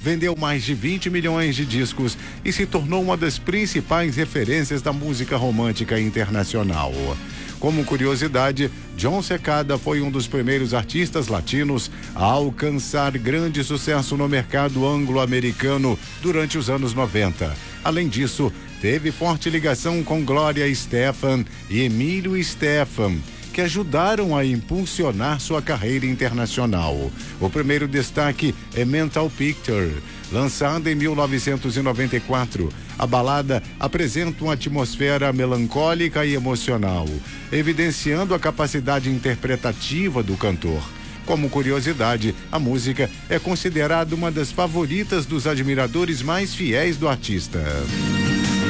vendeu mais de 20 milhões de discos e se tornou uma das principais referências da música romântica internacional. Como curiosidade, Jon Secada foi um dos primeiros artistas latinos a alcançar grande sucesso no mercado anglo-americano durante os anos 90. Além disso, teve forte ligação com Gloria Estefan e Emílio Estefan, que ajudaram a impulsionar sua carreira internacional. O primeiro destaque é Mental Picture, lançada em 1994. A balada apresenta uma atmosfera melancólica e emocional, evidenciando a capacidade interpretativa do cantor. Como curiosidade, a música é considerada uma das favoritas dos admiradores mais fiéis do artista.